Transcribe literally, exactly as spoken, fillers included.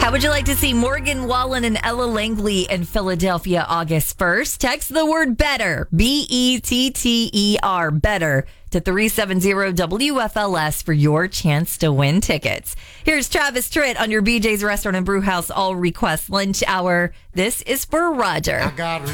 How would you like to see Morgan Wallen and Ella Langley in Philadelphia August first? Text the word better, B E T T E R, better, to three seven zero W F L S for your chance to win tickets. Here's Travis Tritt on your B J's Restaurant and Brew House All Request Lunch Hour. This is for Roger. I got